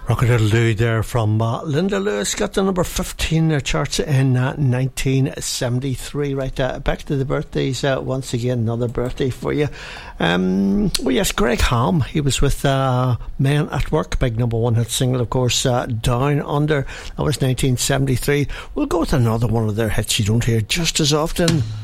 Rock-a-doodle-doo there from Linda Lewis. Got to number 15 in their charts in 1973. Right, back to the birthdays once again. Another birthday for you. Well, yes, Greg Ham. He was with Men at Work. Big number one hit single, of course, Down Under. That was 1973. We'll go with another one of their hits you don't hear just as often.